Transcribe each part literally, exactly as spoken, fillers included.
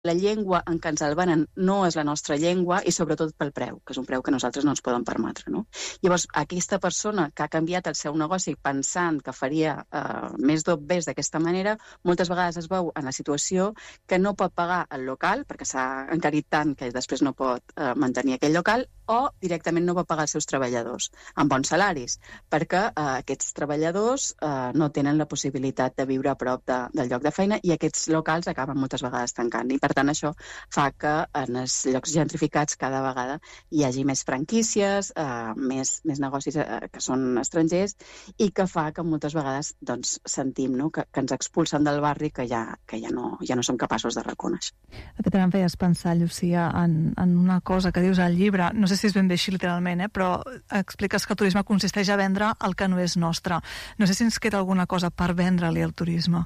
la llengua en què ens el venen no és la nostra llengua i sobretot pel preu, que és un preu que nosaltres no ens podem permetre, no? Llavors, aquesta persona que ha canviat el seu negoci pensant que faria eh, més d'obvers d'aquesta manera, moltes vegades es veu en la situació que no pot pagar el local, perquè s'ha encarit tant que després no pot eh, mantenir aquell local, o directament no pot pagar els seus treballadors amb bons salaris, perquè eh, aquests treballadors eh, no tenen la possibilitat de viure a prop de, del lloc de feina i aquests locals acaben moltes vegades tancant. I per tant això fa que en els llocs gentrificats cada vegada hi hagi més franquícies, eh, més, més negocis eh, que són estrangers i que fa que moltes vegades doncs, sentim no? que, que ens expulsen del barri que ja, que ja, no, ja no som capaços de reconèixer. De fet, em feies pensar, Llucia, en, en una cosa que dius al llibre, no sé si és ben bé així literalment, eh, però expliques que el turisme consisteix a vendre el que no és nostre. No sé si ens queda alguna cosa per vendre-li al turisme.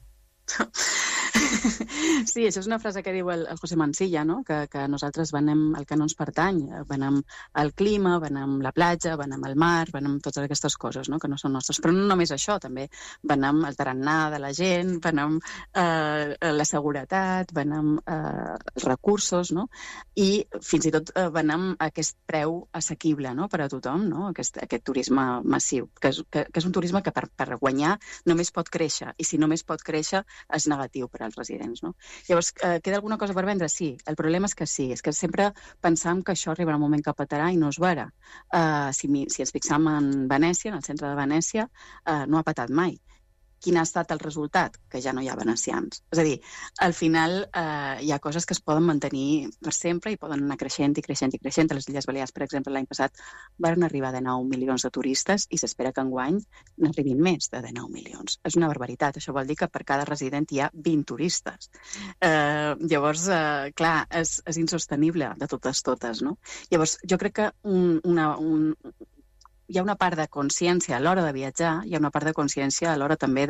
Sí, això és una frase que diu el, el José Mansilla, no? que, que nosaltres venem el que no ens pertany, venem el clima, venem la platja, venem el mar, venem totes aquestes coses no? que no són nostres. Però no només això, també venem el tarannà de la gent, venem eh, la seguretat, venem eh, els recursos, no? I fins i tot eh, venem aquest preu assequible no? per a tothom, no? aquest, aquest turisme massiu, que és, que, que és un turisme que per, per guanyar només pot créixer, i si només pot créixer és negatiu per als residents. No? Llavors, eh, queda alguna cosa per vendre? Sí. El problema és que sí, és que sempre pensam que això arribarà un moment que petarà i no es veurà. Uh, si, si ens fixam en Venècia, en el centre de Venècia, uh, no ha petat mai. Quin ha estat el resultat? Que ja no hi ha venecians. És a dir, al final eh, hi ha coses que es poden mantenir per sempre i poden anar creixent i creixent i creixent. A les Illes Balears, per exemple, l'any passat van arribar a dinou milions de turistes i s'espera que enguany n'arribin més de dinou milions. És una barbaritat. Això vol dir que per cada resident hi ha vint turistes. Eh, llavors, eh, clar, és, és insostenible de totes totes, no? Llavors, jo crec que un, una... Un, hi ha una part de consciència a l'hora de viatjar, hi ha una part de consciència a l'hora també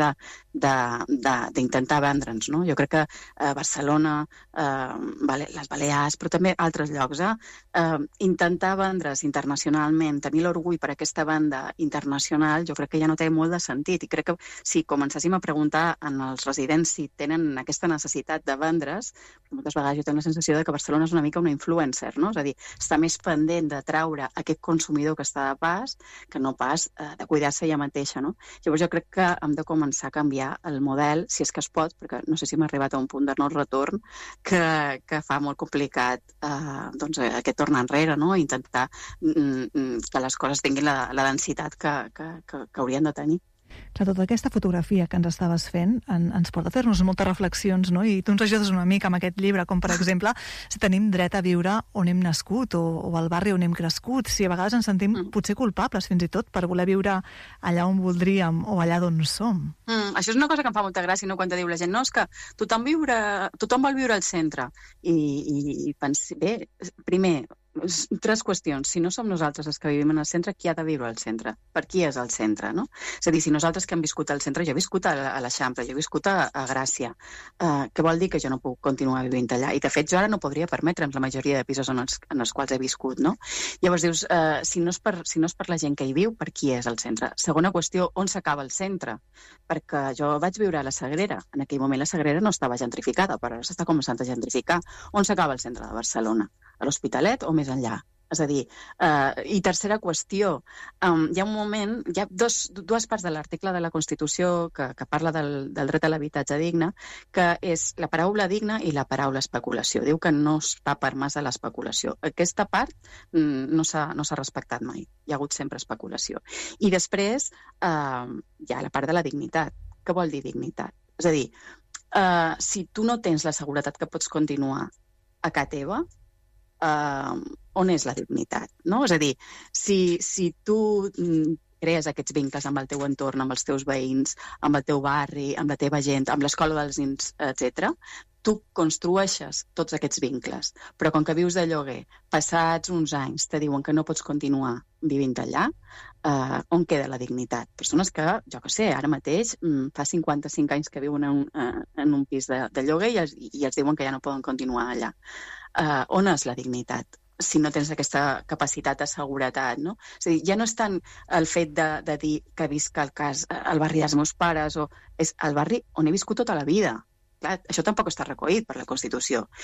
d'intentar vendre'ns, no? Jo crec que a Barcelona, eh, les Balears, però també altres llocs, eh, eh, intentar vendre's internacionalment, tenir l'orgull per aquesta venda internacional, jo crec que ja no té molt de sentit. I crec que si comencéssim a preguntar en els residents si tenen aquesta necessitat de vendre's, moltes vegades jo tinc la sensació de que Barcelona és una mica una influencer, no? És a dir, està més pendent de traure aquest consumidor que està de pas que no pas eh, de cuidar-se ella mateixa, no? Llavors jo crec que hem de començar a canviar el model, si és que es pot, perquè no sé si hem arribat a un punt de no retorn que, que fa molt complicat eh, doncs, aquest tornar enrere, no? Intentar mm, que les coses tinguin la, la densitat que, que, que, que haurien de tenir. Clar, tota aquesta fotografia que ens estaves fent en, ens porta a fer-nos moltes reflexions, no? I tu ens ajudes una mica amb aquest llibre, com per exemple si tenim dret a viure on hem nascut o, o al barri on hem crescut, si a vegades ens sentim mm. potser culpables fins i tot per voler viure allà on voldríem o allà d'on som. Mm, això és una cosa que em fa molta gràcia, no? Quan te diu la gent, no, és que tothom, viure, tothom vol viure al centre. I, i, i pensi, bé, primer, tres qüestions. Si no som nosaltres els que vivim en el centre, qui ha de viure al centre? Per qui és el centre, no? És a dir, si nosaltres que hem viscut al centre, jo he viscut a, a l'Eixample, jo he viscut a, a Gràcia, eh, què vol dir que jo no puc continuar vivint allà? I de fet jo ara no podria permetre'm la majoria de pisos en els, en els quals he viscut, no? Llavors dius, eh, si, no és per, si no és per la gent que hi viu, per qui és el centre? Segona qüestió, on s'acaba el centre? Perquè jo vaig viure a la Sagrera, en aquell moment la Sagrera no estava gentrificada, però ara s'està començant a gentrificar. On s'acaba el centre de Barcelona? A l'Hospitalet o més enllà? És a dir, eh, i tercera qüestió, um, hi ha un moment, hi ha dos, dues parts de l'article de la Constitució que, que parla del, del dret a l'habitatge digne, que és la paraula digne i la paraula especulació. Diu que no està permès a l'especulació. Aquesta part mm, no s'ha no s'ha respectat mai. Hi ha hagut sempre especulació. I després eh, hi ha la part de la dignitat. Què vol dir dignitat? És a dir, eh, si tu no tens la seguretat que pots continuar a casa teva, Uh, on és la dignitat, no? És a dir, si, si tu mm, crees aquests vincles amb el teu entorn, amb els teus veïns, amb el teu barri, amb la teva gent, amb l'escola dels nens, etcètera, tu construeixes tots aquests vincles. Però com que vius de lloguer, passats uns anys te diuen que no pots continuar vivint allà, uh, on queda la dignitat? Persones que, jo què sé, ara mateix mm, fa cinquanta-cinc anys que viuen en un, uh, en un pis de, de lloguer i els, i els diuen que ja no poden continuar allà. Uh, on és la dignitat si no tens aquesta capacitat de seguretat, no? És a dir, ja no és tant el fet de, de dir que visc al, cas, al barri dels meus pares, o és el barri on he viscut tota la vida. clar, això tampoc està recollit per la Constitució.